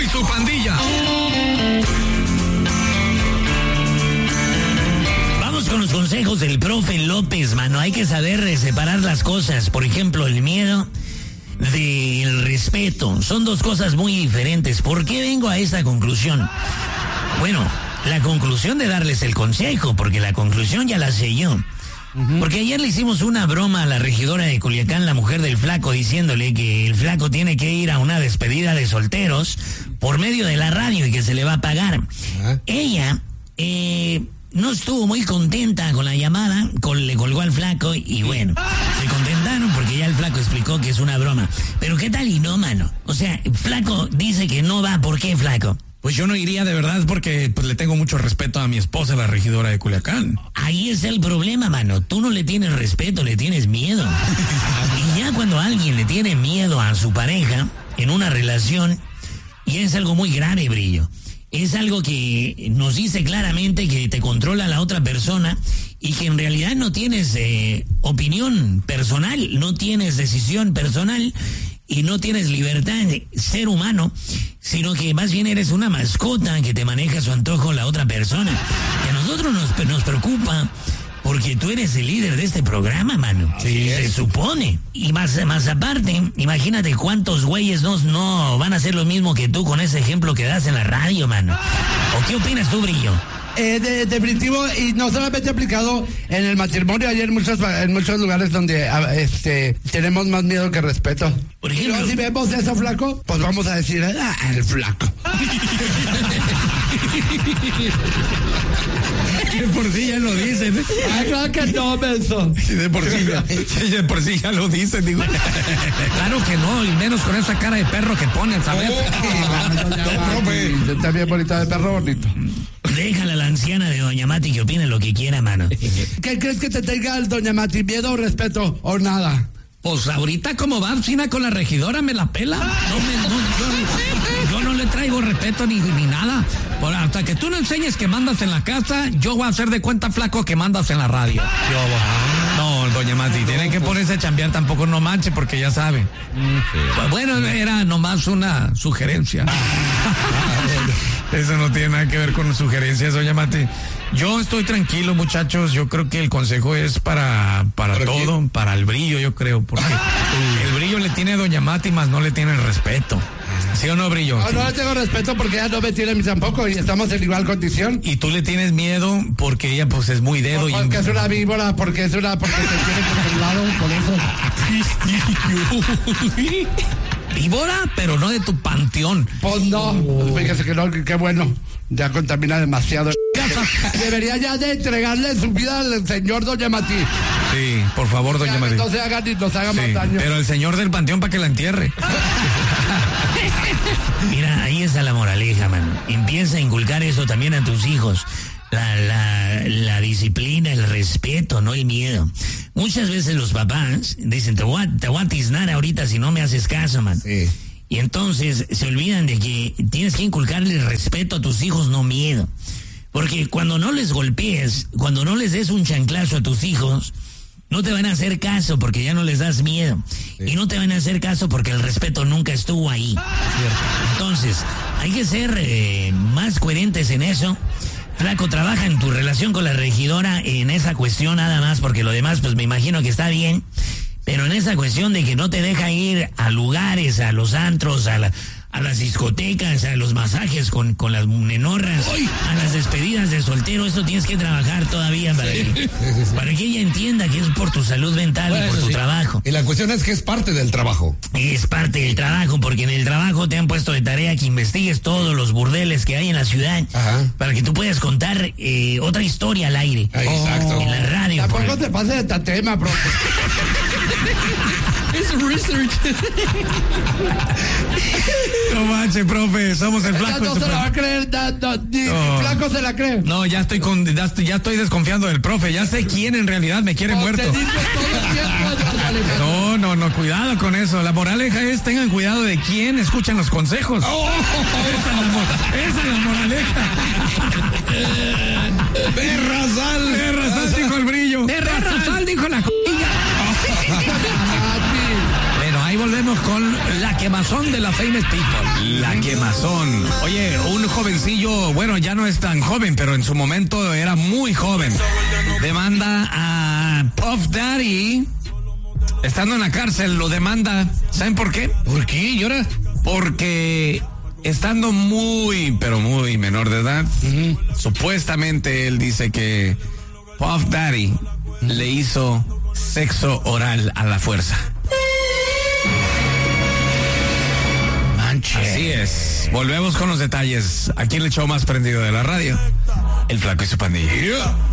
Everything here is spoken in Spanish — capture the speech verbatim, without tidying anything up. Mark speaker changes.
Speaker 1: su pandilla.
Speaker 2: Vamos con los consejos del profe López, mano. Hay que saber separar las cosas. Por ejemplo, el miedo del respeto. Son dos cosas muy diferentes. ¿Por qué vengo a esta conclusión? Bueno, la conclusión de darles el consejo, porque la conclusión ya la sé yo. Uh-huh. Porque ayer le hicimos una broma a la regidora de Culiacán, la mujer del flaco, diciéndole que el flaco tiene que ir a una despedida de solteros por medio de la radio y que se le va a pagar. Uh-huh. Ella eh, no estuvo muy contenta con la llamada, col- le colgó al flaco y bueno, se contentaron porque ya el flaco explicó que es una broma. Pero ¿qué tal y no, mano? O sea, flaco dice que no va. ¿Por qué, flaco?
Speaker 1: Pues yo no iría de verdad porque pues, le tengo mucho respeto a mi esposa, la regidora de Culiacán.
Speaker 2: Ahí es el problema, mano. Tú no le tienes respeto, le tienes miedo. Y ya cuando alguien le tiene miedo a su pareja en una relación, y es algo muy grave, Brillo. Es algo que nos dice claramente que te controla la otra persona y que en realidad no tienes eh, opinión personal, no tienes decisión personal y no tienes libertad de ser humano, sino que más bien eres una mascota que te maneja a su antojo la otra persona. Y a nosotros nos, nos preocupa porque tú eres el líder de este programa, mano. Sí, se supone. Y más, más aparte, imagínate cuántos güeyes no, no van a hacer lo mismo que tú con ese ejemplo que das en la radio, mano. ¿O qué opinas tú, Brillo?
Speaker 3: Eh, de, definitivo, y no solamente aplicado en el matrimonio, hay en muchos, en muchos lugares donde este, tenemos más miedo que respeto.
Speaker 2: Por ejemplo,
Speaker 3: pero si vemos eso, flaco, pues vamos a decir, ah, el flaco.
Speaker 1: De por sí ya lo dicen.
Speaker 3: Ay, claro que no, beso.
Speaker 1: Sí, de por sí, ya, de por sí ya lo dicen, digo. Claro que no, y menos con esa cara de perro que ponen, ¿sabes?
Speaker 3: Oh, no, profe. Está bien bonita de perro bonito.
Speaker 2: Déjala a la anciana de Doña Mati que opine lo que quiera, mano.
Speaker 3: ¿Qué crees que te tenga Doña Mati? ¿Miedo o respeto o nada?
Speaker 1: Pues ahorita como va China con la regidora me la pela. No me, no, yo, yo no le traigo respeto ni, ni nada. Por, hasta que tú no enseñes que mandas en la casa, yo voy a hacer de cuenta, flaco, que mandas en la radio. Yo, no, Doña Mati, tiene que ponerse a chambear, tampoco no manche porque ya sabe. Pues bueno, era nomás una sugerencia. Eso no tiene nada que ver con sugerencias, Doña Mati. Yo estoy tranquilo, muchachos. Yo creo que el consejo es para para ¿Para todo, quién? Para el Brillo, yo creo. Porque el Brillo le tiene a Doña Mati, más no le tiene el respeto. ¿Sí o no, Brillo?
Speaker 3: No,
Speaker 1: sí.
Speaker 3: No le tengo respeto porque ella no me tiene a mí tampoco y estamos en igual condición.
Speaker 1: Y tú le tienes miedo porque ella pues es muy dedo.
Speaker 3: Por, porque
Speaker 1: y...
Speaker 3: es una víbora, porque es una... porque te tiene por el lado, por eso.
Speaker 1: Víbora, pero no de tu panteón.
Speaker 3: Pues no, oh. Fíjese que no, qué bueno. Ya contamina demasiado. Debería ya de entregarle su vida al señor Doña Mati.
Speaker 1: Sí, por favor, Doña Mati.
Speaker 3: No se haga ni nos haga sí, más daño.
Speaker 1: Pero el señor del panteón para que la entierre.
Speaker 2: Mira, ahí está la moraleja, mano. Empieza a inculcar eso también a tus hijos. La, la, la disciplina, el respeto, no el miedo. Muchas veces los papás dicen, te voy a, te voy a tiznar ahorita si no me haces caso, man. Sí. Y entonces se olvidan de que tienes que inculcarle respeto a tus hijos, no miedo. Porque cuando no les golpees, cuando no les des un chanclazo a tus hijos, no te van a hacer caso porque ya no les das miedo. Sí. Y no te van a hacer caso porque el respeto nunca estuvo ahí. ¿Cierto? Entonces, hay que ser eh, más coherentes en eso. Flaco, trabaja en tu relación con la regidora en esa cuestión nada más, porque lo demás pues me imagino que está bien, pero en esa cuestión de que no te deja ir a lugares, a los antros, a, la, a las discotecas, a los masajes con, con las menorras, ¡ay!, a las despedidas de soltero, eso tienes que trabajar todavía para, sí. que, para que ella entienda que es por tu salud mental, bueno, y por tu sí. trabajo.
Speaker 4: Y la cuestión es que es parte del trabajo.
Speaker 2: Es parte del trabajo, porque en el trabajo te han puesto de tarea que investigues todos los burdeles que hay en la ciudad. Ajá. Para que tú puedas contar eh, otra historia al aire.
Speaker 4: Ah, exacto.
Speaker 2: En la radio.
Speaker 3: Tampoco te pases de esta tema, bro.
Speaker 1: Es research. No manches, profe, somos el flaco.
Speaker 3: No se la va a creer, no, no, ni no. El flaco se la cree.
Speaker 1: No, ya estoy con, ya estoy, ya estoy desconfiando del profe. Ya sé quién en realidad me quiere no, muerto.
Speaker 3: Te digo todo el tiempo,
Speaker 1: no, no, no, cuidado con eso. La moraleja es tengan cuidado de quién escuchan los consejos. Oh, esa, es la, esa es la moraleja.
Speaker 4: Perra sal,
Speaker 1: perra sal, dijo el Brillo.
Speaker 2: Perra sal, dijo la cojilla.
Speaker 1: Bueno, ahí volvemos con la quemazón de la Famous People.
Speaker 5: La quemazón. Oye, un jovencillo, bueno, ya no es tan joven, pero en su momento era muy joven. Demanda a Puff Daddy. Estando en la cárcel, lo demanda. ¿Saben por qué?
Speaker 3: ¿Por qué llora?
Speaker 5: Porque estando muy, pero muy menor de edad, uh-huh. supuestamente él dice que Puff Daddy uh-huh. le hizo sexo oral a la fuerza.
Speaker 3: Manche.
Speaker 5: Así es. Volvemos con los detalles. Aquí en el show más prendido de la radio, El Flaco y su pandilla.